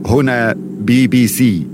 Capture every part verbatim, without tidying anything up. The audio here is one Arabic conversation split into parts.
هنا بي بي سي.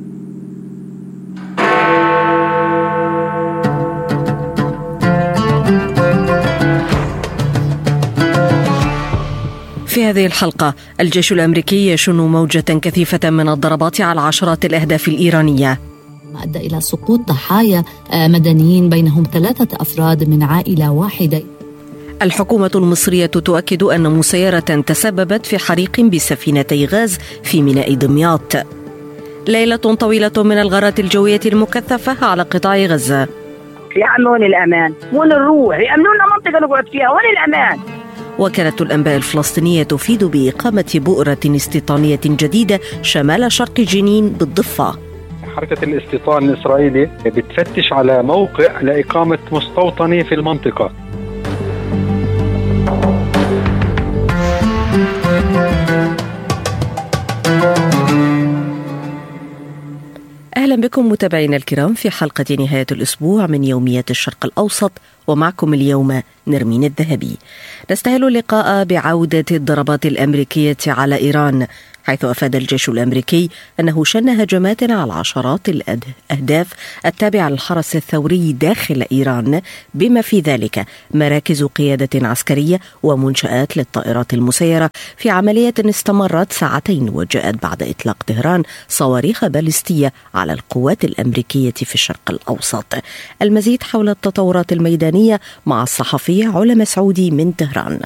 في هذه الحلقة، الجيش الأمريكي يشن موجة كثيفة من الضربات على عشرات الأهداف الإيرانية، ما أدى إلى سقوط ضحايا مدنيين بينهم ثلاثة أفراد من عائلة واحدة. الحكومة المصرية تؤكد أن مسيرة تسببت في حريق بسفينتي غاز في ميناء دمياط. ليلة طويلة من الغارات الجوية المكثفة على قطاع غزة. يأمنون الأمان، وين نروح؟ يأمنون منطقة نقعد فيها، وين الأمان؟ وكالة الأنباء الفلسطينية تفيد بإقامة بؤرة استيطانية جديدة شمال شرق جنين بالضفة. حركة الاستيطان الإسرائيلي بتفتش على موقع لإقامة مستوطنة في المنطقة. أهلا بكم متابعينا الكرام في حلقة نهاية الأسبوع من يوميات الشرق الأوسط، ومعكم اليوم نرمين الذهبي. نستهل اللقاء بعودة الضربات الأمريكية على إيران، حيث أفاد الجيش الأمريكي أنه شن هجمات على عشرات الأهداف التابعة للحرس الثوري داخل إيران، بما في ذلك مراكز قيادة عسكرية ومنشآت للطائرات المسيرة، في عملية استمرت ساعتين وجاءت بعد إطلاق طهران صواريخ باليستية على القوات الأمريكية في الشرق الأوسط. المزيد حول التطورات الميدانية مع الصحفي علا مسعودي من طهران.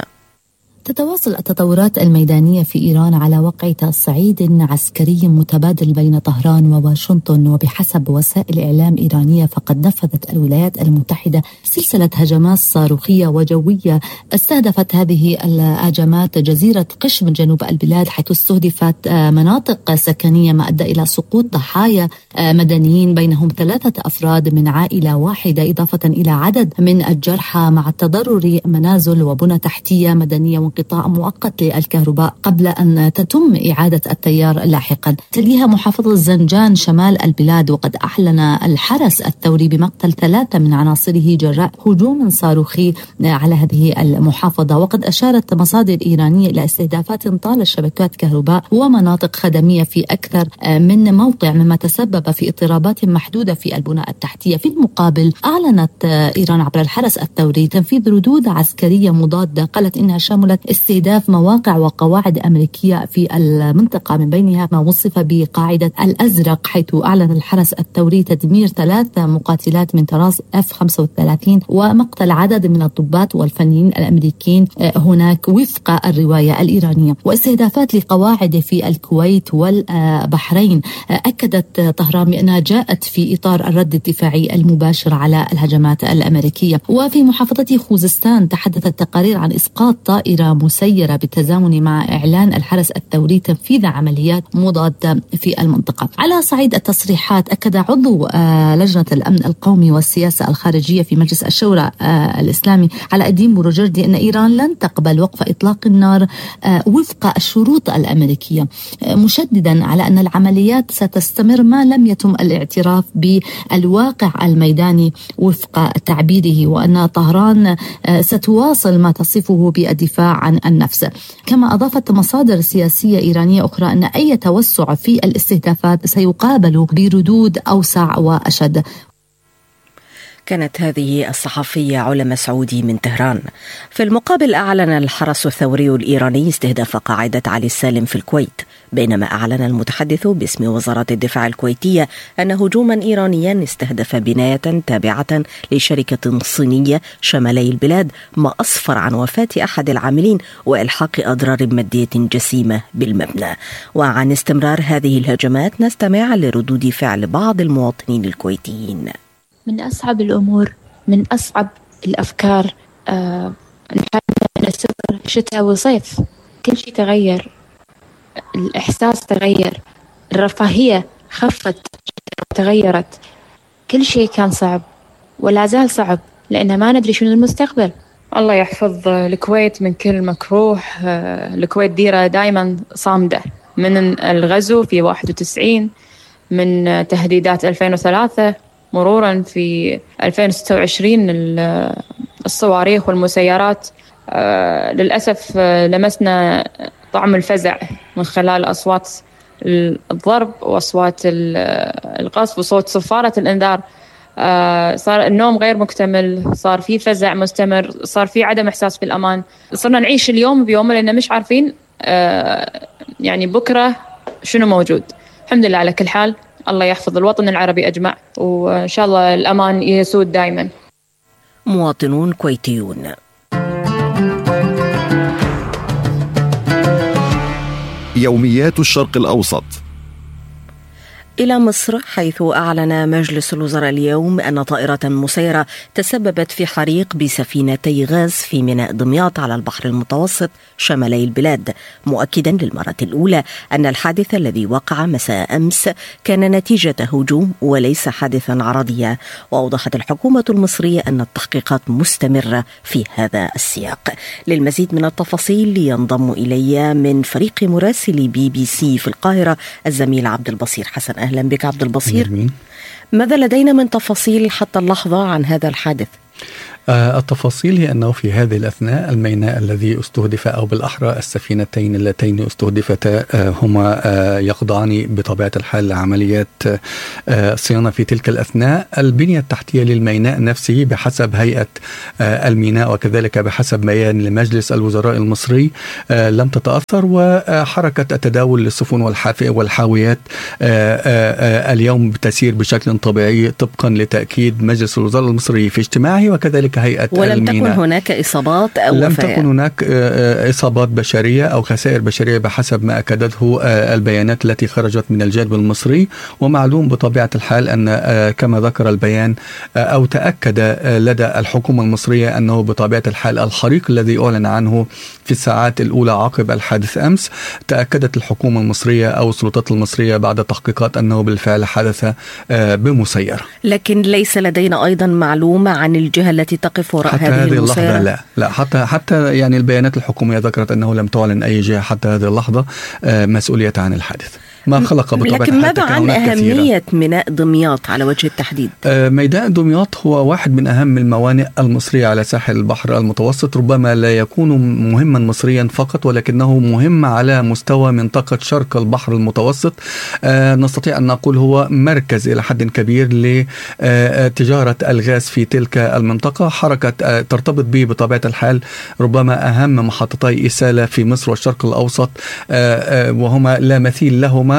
تتواصل التطورات الميدانية في إيران على وقع تصعيد عسكري متبادل بين طهران وواشنطن، وبحسب وسائل إعلام إيرانية فقد نفذت الولايات المتحدة سلسلة هجمات صاروخية وجوية استهدفت هذه الهجمات جزيرة قشم جنوب البلاد، حيث استهدفت مناطق سكنية ما أدى إلى سقوط ضحايا مدنيين بينهم ثلاثة أفراد من عائلة واحدة، إضافة إلى عدد من الجرحى مع تضرر منازل وبنى تحتية مدنية انقطاع مؤقت للكهرباء قبل أن تتم إعادة التيار لاحقا. تليها محافظة زنجان شمال البلاد، وقد أعلن الحرس الثوري بمقتل ثلاثة من عناصره جراء هجوم صاروخي على هذه المحافظة. وقد أشارت مصادر إيرانية إلى استهدافات طال شبكات كهرباء ومناطق خدمية في أكثر من موقع، مما تسبب في اضطرابات محدودة في البنى التحتية. في المقابل أعلنت إيران عبر الحرس الثوري تنفيذ ردود عسكرية مضادة، قالت إنها شملت استهداف مواقع وقواعد أمريكية في المنطقة، من بينها ما وصف بقاعدة الأزرق، حيث أعلن الحرس الثوري تدمير ثلاث مقاتلات من طراز إف خمسة وثلاثين ومقتل عدد من الضباط والفنيين الأمريكيين هناك وفق الرواية الإيرانية. واستهدافات لقواعد في الكويت والبحرين. أكدت طهران بأنها جاءت في إطار الرد الدفاعي المباشر على الهجمات الأمريكية. وفي محافظة خوزستان تحدثت التقارير عن إسقاط طائرة مسيرة بالتزامن مع إعلان الحرس الثوري تنفيذ عمليات مضادة في المنطقة. على صعيد التصريحات، أكد عضو لجنة الأمن القومي والسياسة الخارجية في مجلس الشورى الإسلامي علاء الدين بروجردي أن إيران لن تقبل وقف إطلاق النار وفق الشروط الأمريكية، مشددا على أن العمليات ستستمر ما لم يتم الاعتراف بالواقع الميداني وفق تعبيره، وأن طهران ستواصل ما تصفه بالدفاع عن النفس. كما أضافت مصادر سياسية إيرانية أخرى أن أي توسع في الاستهدافات سيقابل بردود أوسع وأشد. كانت هذه الصحفية علا مسعودي من طهران. في المقابل، أعلن الحرس الثوري الإيراني استهداف قاعدة علي السالم في الكويت، بينما أعلن المتحدث باسم وزارة الدفاع الكويتية أن هجوما إيرانيا استهدف بناية تابعة لشركة صينية شمالي البلاد، ما أسفر عن وفاة أحد العاملين وإلحاق أضرار مادية جسيمة بالمبنى. وعن استمرار هذه الهجمات نستمع لردود فعل بعض المواطنين الكويتيين. من أصعب الأمور، من أصعب الأفكار، آه نحن شتاء وصيف، كل شيء تغير، الإحساس تغير، الرفاهية خفت تغيرت، كل شيء كان صعب ولا زال صعب، لأن ما ندري شنو المستقبل. الله يحفظ الكويت من كل مكروه. الكويت ديرة دايما صامدة من الغزو في واحد وتسعين، من تهديدات ألفين وثلاثة، مرورا في ألفين وستة وعشرين الصواريخ والمسيرات. للأسف لمسنا طعم الفزع من خلال أصوات الضرب وأصوات القصف وصوت صفارة الإنذار. صار النوم غير مكتمل، صار في فزع مستمر، صار في عدم إحساس بالأمان. صرنا نعيش اليوم بيوم لأننا مش عارفين يعني بكرة شنو موجود. الحمد لله على كل حال، الله يحفظ الوطن العربي أجمع، وإن شاء الله الأمان يسود دائما. مواطنون كويتيون. يوميات الشرق الأوسط. إلى مصر، حيث أعلن مجلس الوزراء اليوم أن طائرة مسيرة تسببت في حريق بسفينتي غاز في ميناء دمياط على البحر المتوسط شمالي البلاد، مؤكدا للمرة الأولى أن الحادث الذي وقع مساء أمس كان نتيجة هجوم وليس حادثا عرضيا. وأوضحت الحكومة المصرية أن التحقيقات مستمرة في هذا السياق. للمزيد من التفاصيل ينضم إلي من فريق مراسلي بي بي سي في القاهرة الزميل عبد البصير حسن. أهلا بك عبد البصير. ماذا لدينا من تفاصيل حتى اللحظة عن هذا الحادث؟ آه التفاصيل هي أنه في هذه الأثناء الميناء الذي استهدف، أو بالأحرى السفينتين اللتين استهدفتا، آه هما آه يخضعان بطبيعة الحال لعمليات آه صيانة في تلك الأثناء. البنية التحتية للميناء نفسه بحسب هيئة آه الميناء وكذلك بحسب بيان لمجلس الوزراء المصري آه لم تتأثر، وحركة التداول للسفن والحاويات آه آه اليوم تسير بشكل طبيعي طبقا لتأكيد مجلس الوزراء المصري في اجتماعه وكذلك هيئة ولم الميناء. تكن هناك إصابات أو لم وفيات. تكن هناك إصابات بشرية أو خسائر بشرية بحسب ما أكدته البيانات التي خرجت من الجانب المصري. ومعلوم بطبيعة الحال أن كما ذكر البيان أو تأكد لدى الحكومة المصرية أنه بطبيعة الحال الحريق الذي أعلن عنه في الساعات الأولى عقب الحادث أمس، تأكدت الحكومة المصرية أو السلطات المصرية بعد تحقيقات أنه بالفعل حدث بمسيرة. لكن ليس لدينا أيضا معلومة عن الجهة التي تقف وراء حتى هذه هذه المسيرة؟ اللحظة لا لا حتى حتى يعني البيانات الحكومية ذكرت أنه لم تعلن أي جهة حتى هذه اللحظة مسؤولية عن الحادث. ما خلق بطبيعة لكن ماذا عن أهمية ميناء دمياط على وجه التحديد؟ آه ميناء دمياط هو واحد من أهم الموانئ المصرية على ساحل البحر المتوسط، ربما لا يكون مهما مصريا فقط ولكنه مهم على مستوى منطقة شرق البحر المتوسط. آه نستطيع أن نقول هو مركز إلى حد كبير لتجارة الغاز في تلك المنطقة. حركة آه ترتبط به بطبيعة الحال ربما أهم محطتي إسالة في مصر والشرق الأوسط، آه آه وهما لا مثيل لهما،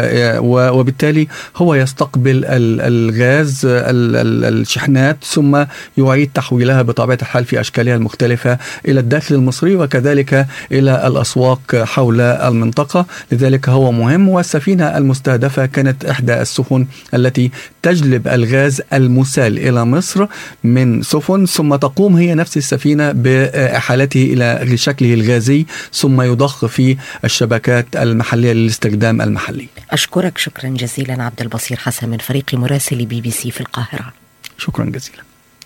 وبالتالي هو يستقبل الغاز الشحنات ثم يعيد تحويلها بطبيعة الحال في أشكالها المختلفة إلى الداخل المصري وكذلك إلى الأسواق حول المنطقة. لذلك هو مهم. والسفينة المستهدفة كانت إحدى السفن التي تجلب الغاز المسال إلى مصر من سفن، ثم تقوم هي نفس السفينة بإحالته إلى شكله الغازي ثم يضخ في الشبكات المحلية للاستخدام المحلي. أشكرك شكرا جزيلا عبد البصير حسن من فريق مراسلي بي بي سي في القاهرة. شكرا جزيلا.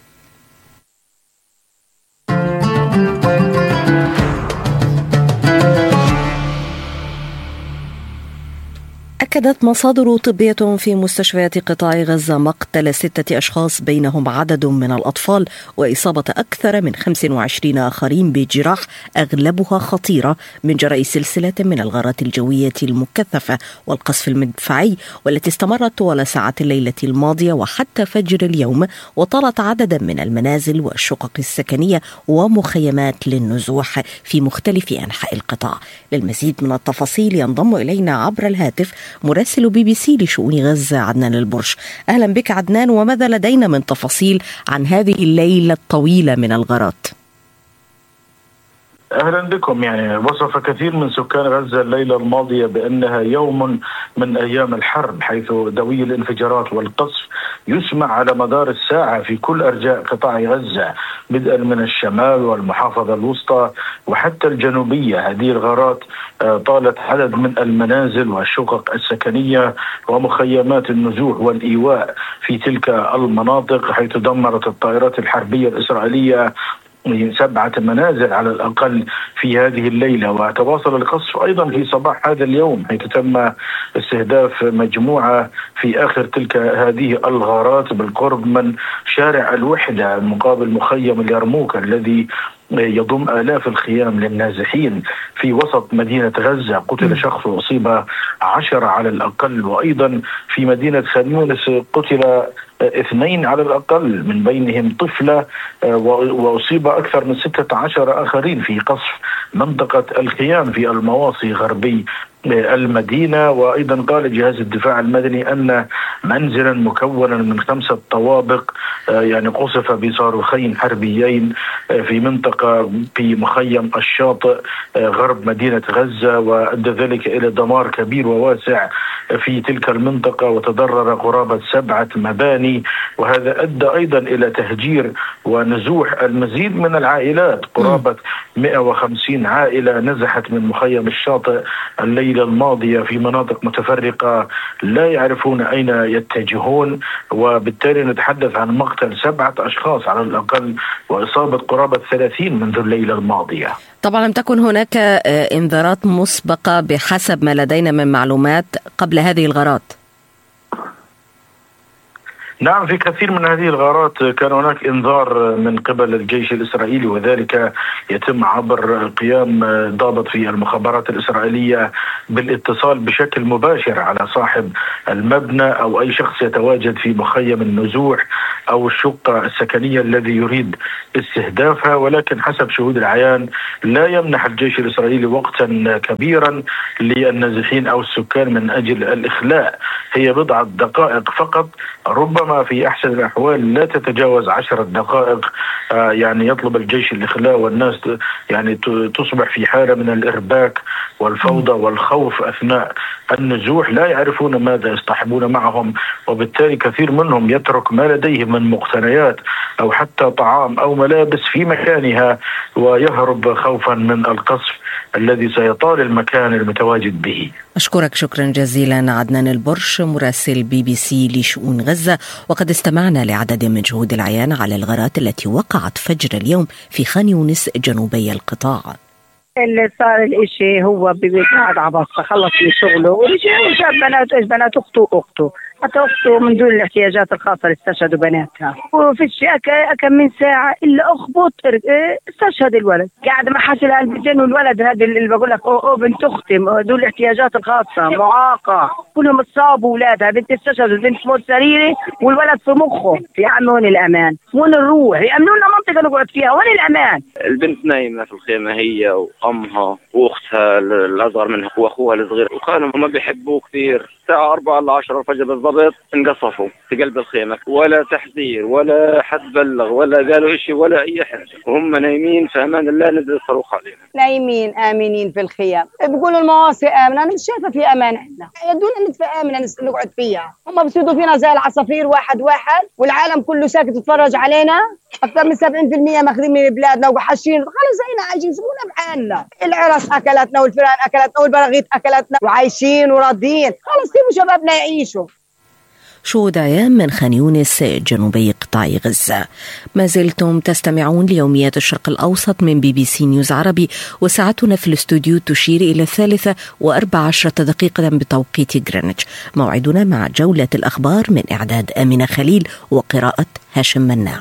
أكدت مصادر طبية في مستشفيات قطاع غزة مقتل ستة أشخاص بينهم عدد من الأطفال وإصابة أكثر من خمسة وعشرين آخرين بجراح أغلبها خطيرة من جراء سلسلة من الغارات الجوية المكثفة والقصف المدفعي والتي استمرت طوال ساعات الليلة الماضية وحتى فجر اليوم، وطالت عددا من المنازل والشقق السكنية ومخيمات للنزوح في مختلف أنحاء القطاع. للمزيد من التفاصيل ينضم إلينا عبر الهاتف مراسل بي بي سي لشؤون غزة عدنان البرش. أهلا بك عدنان، وماذا لدينا من تفاصيل عن هذه الليلة الطويلة من الغارات؟ أهلا بكم. يعني وصف كثير من سكان غزة الليلة الماضية بأنها يوم من أيام الحرب، حيث دوي الانفجارات والقصف يسمع على مدار الساعة في كل أرجاء قطاع غزة، بدءا من الشمال والمحافظة الوسطى وحتى الجنوبية. هذه الغارات طالت عدد من المنازل والشقق السكنية ومخيمات النزوح والإيواء في تلك المناطق، حيث دمرت الطائرات الحربية الإسرائيلية سبعة منازل على الأقل في هذه الليلة. وتواصل القصف أيضا في صباح هذا اليوم، حيث تم استهداف مجموعة في آخر تلك هذه الغارات بالقرب من شارع الوحدة مقابل مخيم اليرموك الذي يضم آلاف الخيام للنازحين في وسط مدينة غزة. قتل شخص وأصيب عشرة على الأقل، وأيضا في مدينة خان يونس قتل اثنين على الأقل، من بينهم طفلة، وأصيب أكثر من ستة عشر آخرين في قصف منطقة الخيام في المواصي غربي المدينة. وأيضا قال جهاز الدفاع المدني أن منزلا مكونا من خمسة طوابق يعني قصف بصاروخين حربيين في منطقة في مخيم الشاطئ غرب مدينة غزة، وأدى ذلك إلى دمار كبير وواسع في تلك المنطقة، وتضرر قرابة سبعة مباني. وهذا أدى أيضا إلى تهجير ونزوح المزيد من العائلات، قرابة مئة وخمسين عائلة نزحت من مخيم الشاطئ الليلة الماضية في مناطق متفرقة لا يعرفون أين يتجهون، وبالتالي نتحدث عن مقتل سبعة أشخاص على الأقل وإصابة قرابة ثلاثين منذ الليلة الماضية. طبعا لم تكن هناك انذارات مسبقة بحسب ما لدينا من معلومات قبل هذه الغارات. نعم، في كثير من هذه الغارات كان هناك انذار من قبل الجيش الإسرائيلي، وذلك يتم عبر قيام ضابط في المخابرات الإسرائيلية بالاتصال بشكل مباشر على صاحب المبنى أو أي شخص يتواجد في مخيم النزوح أو الشقة السكنية الذي يريد استهدافها. ولكن حسب شهود العيان لا يمنح الجيش الإسرائيلي وقتا كبيرا للنازحين أو السكان من أجل الإخلاء، هي بضعة دقائق فقط، ربما في أحسن الأحوال لا تتجاوز عشر دقائق. آه يعني يطلب الجيش الإخلاء، والناس يعني تصبح في حالة من الإرباك والفوضى والخوف أثناء النزوح، لا يعرفون ماذا يصطحبون معهم، وبالتالي كثير منهم يترك ما لديه من مقتنيات أو حتى طعام أو ملابس في مكانها ويهرب خوفا من القصف الذي سيطال المكان المتواجد به. أشكرك شكرا جزيلا عدنان البرش مراسل بي بي سي لشؤون غزة. وقد استمعنا لعدد من شهود العيان على الغارات التي وقعت فجر اليوم في خان يونس جنوبي القطاع. اللي صار الاشي هو قاعد عباصة خلص من شغله ورجع وجاب بنات ايش بنات اخته واخته، حتى اخته من دون الاحتياجات الخاصة اللي استشهدوا بناتها، وفي الشيء كم من ساعة الا اخبط استشهد الولد. قاعد مع حاجة البنتين والولد هذا اللي بقول لك او بنت اختي دون الاحتياجات الخاصة معاقة، كلهم اتصابوا اولادها، بنت استشهدت بنت موت سريري والولد في مخه. يا عم وين الامان؟ وين نروح؟ يأمنوا لنا منطقة نقعد فيها، وين الامان؟ البنت نايمة في الخيمة هي وامها واختها الاصغر منها واخوها الصغير، وكانوا هم بيحبوه كثير. الساعة أربعة إلى عشرة الفجر بالضبط انقصفوا في قلب الخيمة، ولا تحذير ولا حد بلغ ولا قالوا إشي ولا أي حاجة، وهم نايمين في أمان الله. نزل الصاروخ علينا نايمين آمنين في الخيام، بيقولوا المواصي آمنة. أنا مش شايفة في أمان، إحنا يدونا ندفع آمنة نقعد فيها، هم بيصيدوا فينا زي العصافير واحد واحد، والعالم كله ساكت يتفرج علينا. أكثر من سبعين بالمئة ماخذين من بلادنا وحاشين، خلص زينا عايشين سيبونا بحالنا. العرس أكلتنا والفئران أكلتنا والبراغيث أكلتنا وعايشين وراضيين، خلص سيبوا شبابنا يعيشوا. شهود عيان من خان يونس جنوبي قطاع غزة. ما زلتم تستمعون ليوميات الشرق الأوسط من بي بي سي نيوز عربي، وساعتنا في الاستوديو تشير إلى الثالثة وأربع عشرة دقيقة بتوقيت غرينتش. موعدنا مع جولة الأخبار من إعداد آمنة خليل وقراءة هاشم مناع.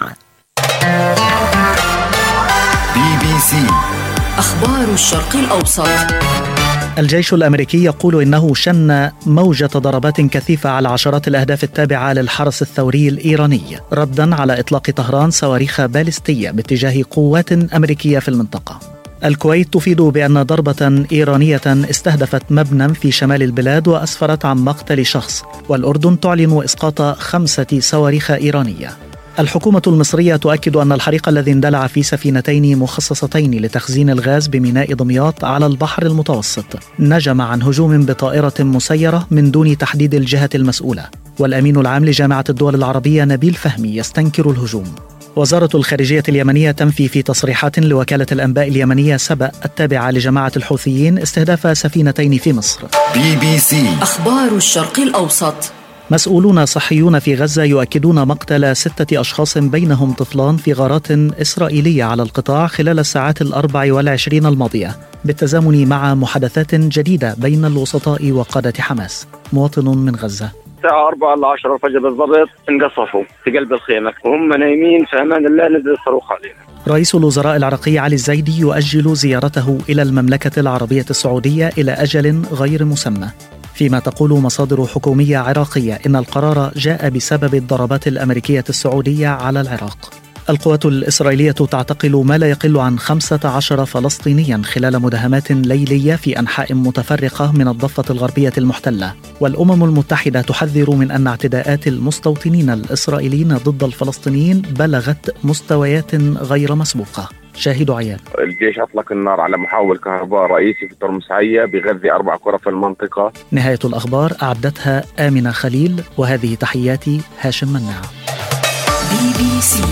بي بي سي أخبار الشرق الأوسط. الجيش الأمريكي يقول إنه شن موجة ضربات كثيفة على عشرات الأهداف التابعة للحرس الثوري الإيراني رداً على إطلاق طهران صواريخ باليستية باتجاه قوات أمريكية في المنطقة. الكويت تفيد بأن ضربة إيرانية استهدفت مبنى في شمال البلاد وأسفرت عن مقتل شخص، والأردن تعلن إسقاط خمسة صواريخ إيرانية. الحكومة المصرية تؤكد أن الحريق الذي اندلع في سفينتين مخصصتين لتخزين الغاز بميناء دمياط على البحر المتوسط نجم عن هجوم بطائرة مسيرة من دون تحديد الجهة المسؤولة. والأمين العام لجامعة الدول العربية نبيل فهمي يستنكر الهجوم. وزارة الخارجية اليمنية تنفي في تصريحات لوكالة الأنباء اليمنية سبأ التابعة لجماعة الحوثيين استهداف سفينتين في مصر. بي بي سي أخبار الشرق الأوسط. مسؤولون صحيون في غزة يؤكدون مقتل ستة أشخاص بينهم طفلان في غارات إسرائيلية على القطاع خلال الساعات الأربع والعشرين الماضية، بالتزامن مع محادثات جديدة بين الوسطاء وقادة حماس. مواطن من غزة: الساعة أربعة إلى عشرة الفجر بالضبط انقصفوا في قلب الخيمة وهم نايمين، في أمان الله نزل الصاروخ علينا. رئيس الوزراء العراقي علي الزايدي يؤجل زيارته إلى المملكة العربية السعودية إلى أجل غير مسمى، فيما تقول مصادر حكومية عراقية إن القرار جاء بسبب الضربات الأمريكية السعودية على العراق. القوات الإسرائيلية تعتقل ما لا يقل عن خمسة عشر فلسطينيا خلال مداهمات ليلية في أنحاء متفرقة من الضفة الغربية المحتلة، والأمم المتحدة تحذر من أن اعتداءات المستوطنين الإسرائيليين ضد الفلسطينيين بلغت مستويات غير مسبوقة. شاهد عيان. الجيش أطلق النار على محول كهرباء رئيسي في ترمسعية بغزة أربع قرى في المنطقة. نهاية الأخبار أعدتها آمنة خليل، وهذه تحياتي هاشم مناع. بي بي سي.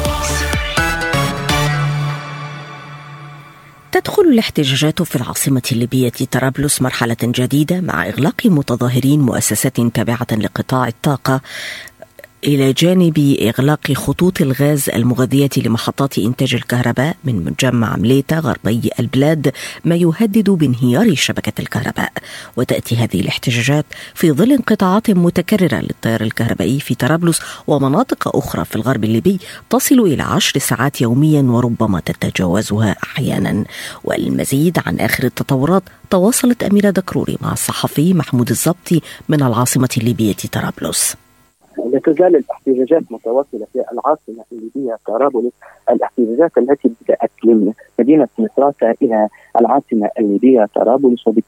تدخل الاحتجاجات في العاصمة الليبية طرابلس مرحلة جديدة مع إغلاق متظاهرين مؤسسات تابعة لقطاع الطاقة، إلى جانب إغلاق خطوط الغاز المغذية لمحطات إنتاج الكهرباء من مجمع مليتا غربي البلاد، ما يهدد بانهيار شبكة الكهرباء. وتأتي هذه الاحتجاجات في ظل انقطاعات متكررة للتيار الكهربائي في طرابلس ومناطق أخرى في الغرب الليبي تصل إلى عشر ساعات يوميا وربما تتجاوزها أحيانا. والمزيد عن آخر التطورات تواصلت أميرة دكروري مع الصحفي محمود الزبطي من العاصمة الليبية طرابلس. لا تزال الاحتجاجات متواصلة في العاصمة الليبية طرابلس، الاحتجاجات التي بدأت من مدينة مصراتة إلى العاصمة الليبية طرابلس،